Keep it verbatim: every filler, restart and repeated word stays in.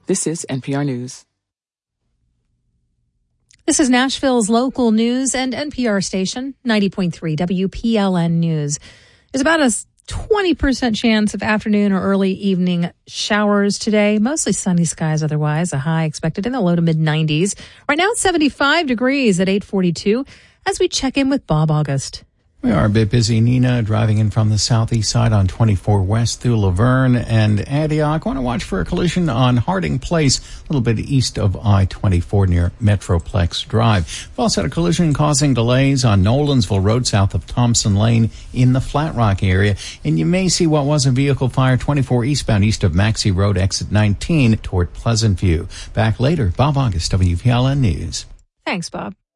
This is N P R News. This is Nashville's local news and N P R station, ninety point three W P L N News. There's about a twenty percent chance of afternoon or early evening showers today. Mostly sunny skies otherwise. A high expected in the low to mid nineties. Right now it's seventy-five degrees at eight forty-two as we check in with Bob August. We are a bit busy, Nina, driving in from the southeast side on twenty-four West through Laverne and Antioch. Want to watch for a collision on Harding Place, a little bit east of I twenty-four near Metroplex Drive. We've also had a collision causing delays on Nolensville Road south of Thompson Lane in the Flat Rock area. And you may see what was a vehicle fire twenty-four eastbound east of Maxey Road, exit nineteen toward Pleasant View. Back later, Bob August, W P L N News. Thanks, Bob.